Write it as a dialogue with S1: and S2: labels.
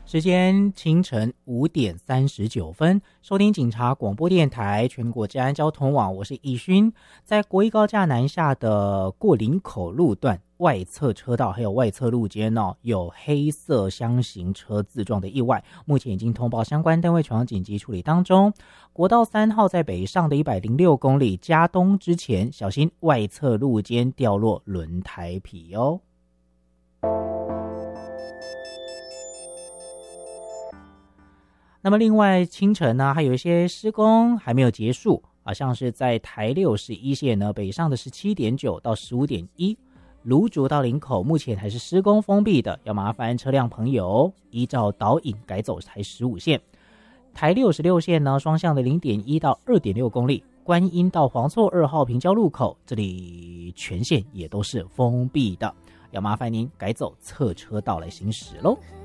S1: 时间清晨5:39，收听警察广播电台全国治安交通网，我是易勋。在国一高架南下的过林口路段外侧车道还有外侧路肩有黑色箱型车自撞的意外，目前已经通报相关单位前往紧急处理当中。国道3号在北上的106公里嘉东之前，小心外侧路肩掉落轮胎皮哦。那么另外清晨呢，还有一些施工还没有结束像是在台61线呢北上的17.9到15.1，芦竹到林口目前还是施工封闭的，要麻烦车辆朋友依照导引改走台15线。台66线呢双向的0.1到2.6公里，观音到黄厝2号平交路口，这里全线也都是封闭的，要麻烦您改走侧车道来行驶咯。